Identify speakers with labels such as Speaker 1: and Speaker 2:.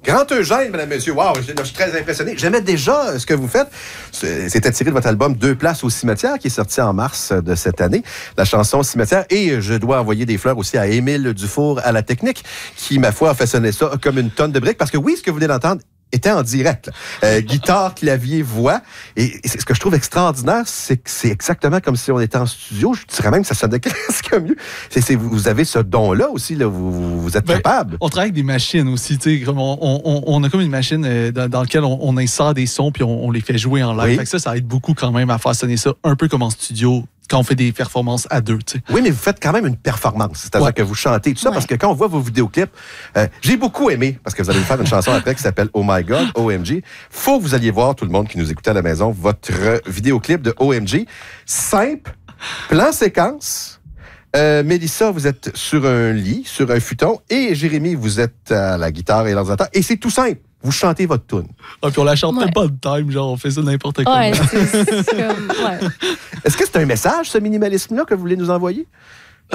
Speaker 1: Grand Eugène, mesdames, messieurs. Wow, je suis très impressionné. J'aimais déjà ce que vous faites. C'était tiré de votre album Deux places au cimetière, qui est sorti en mars de cette année. La chanson Cimetière. Et je dois envoyer des fleurs aussi à Émile Dufour à la technique, qui, ma foi, a façonné ça comme une tonne de briques. Parce que oui, ce que vous venez d'entendre était en direct. Guitare, clavier, voix. Et ce que je trouve extraordinaire, c'est que c'est exactement comme si on était en studio. Je dirais même que ça sonnait presque mieux. Vous avez ce don-là aussi. Là, vous êtes capable.
Speaker 2: On travaille avec des machines aussi. On a comme une machine dans laquelle on insère des sons puis on les fait jouer en live.
Speaker 1: Oui.
Speaker 2: Fait que ça aide beaucoup quand même à faire sonner ça un peu comme en studio quand on fait des performances à deux. T'sais.
Speaker 1: Oui, mais vous faites quand même une performance. C'est-à-dire que vous chantez tout ça, parce que quand on voit vos vidéoclips, j'ai beaucoup aimé, parce que vous allez me faire une chanson après qui s'appelle Oh My God, OMG. Faut que vous alliez voir, tout le monde qui nous écoutait à la maison, votre vidéoclip de OMG. Simple, plan séquence. Mélissa, vous êtes sur un lit, sur un futon, et Jérémy, vous êtes à la guitare et l'ordinateur. Et c'est tout simple. Vous chantez votre tune.
Speaker 2: Ah, puis on la chante même pas de time, genre on fait ça n'importe quoi.
Speaker 3: Ouais, c'est comme... Ouais.
Speaker 1: Est-ce que c'est un message, ce minimalisme-là, que vous voulez nous envoyer?